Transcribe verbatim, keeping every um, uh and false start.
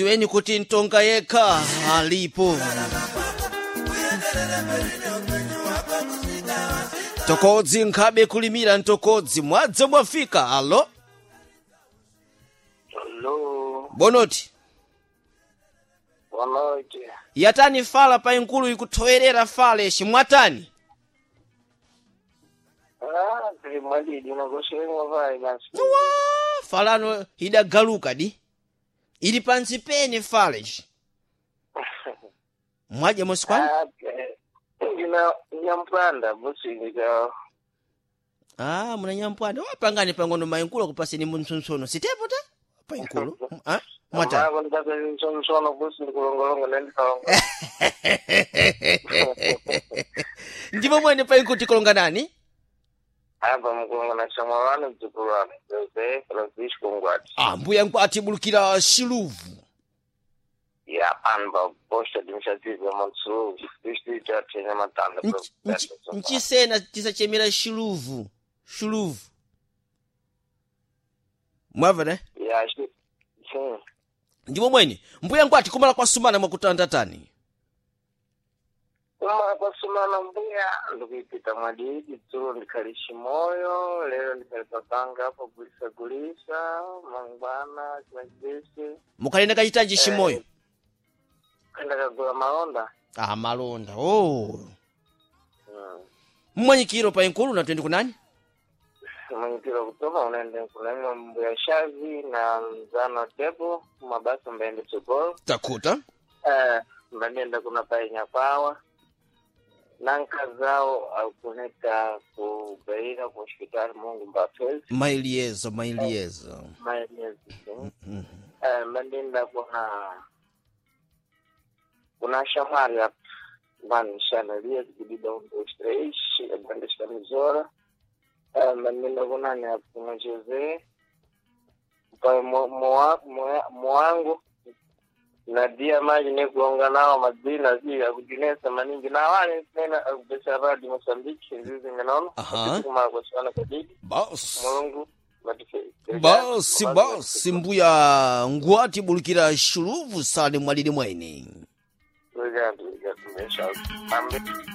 Iweni kuti ntonga yekha alipo. Tokodzi nkhabe kulimira ntokodzi mwadza mwafika. Alo? Hello. Bonoti. Bonoti. Yatani fala pa inkulu ikuthowerera fale shimwatani. Ah, tiri mwadi dina goshenga vai basi. Wa, falano idagaluka di. Ili pansi pene fale. Mwaje mosikwani? Ah, ndina nyampanda bosi nika. Ah, muna nyampanda. Wapangani pangono mainkulu kupasini munsunsono. Sitepo ta? Pa inkulu. Ah, mwata. Mwa ndaka nsunsono bosi ndikulongolongo nendi kalonga. Ndipo mwene pa inkulu tikolonga nani? Aba mkulonga na shamarani mtukurani. Jose Francisco Ngwati. Ah, mbuya Ngwati bulukira Shiluvu. Ya anba posta administrative ya Mansuru. District ya Kenya Matanda. Nchisena tisachemera Shiluvu. Shiluvu. Mwava ne? Ya shi. Ndipo mwene, mbuya Ngwati kumala kwa sumana mwakutandatani. Kumala kwa sumana mbuya ndukipita madidi tu ndikalishi moyo. Leo ndikalipapanga hapo gulisa gulisa. Mangwana, kimajisi. Mukalenda kajitanji shimoyo? Eh, kanda kagula malonda. Ah, malonda. Oh. Hmm. Mwanyikiro pa inkulu na tuendi kunani? Mwanyikiro kutoka unaende kunani mbuya shazi na mzano tebo. Mabasa mbaende chukoro. Takuta. Eh, mbaende kuna painya pawa. Nanka zao au kuneka kubaira kwa hospitali Mungu Mbapezi. Mailiezo, mailiezo. Eh, mailiezo. Mm-hmm. Eh, mbaende kuna kuna shamari hapa. Mbani shanalia zikibida undo streish. Mbani shanizora. Eh, mbaende kuna ni hapa kuna Jose. Kwa mwangu. Na dia maji ni kuonga nao madina zia kujinesa maningi na wale tena kubesha radi Mozambiki nzizi ngenono. Aha. Kuma kwa sana kadidi. Boss. Mungu matife. Boss, boss mbuya Ngwati bulukira Shiluvu sale mwalidi mwaini. Tuja tuja tumesha. Ambe.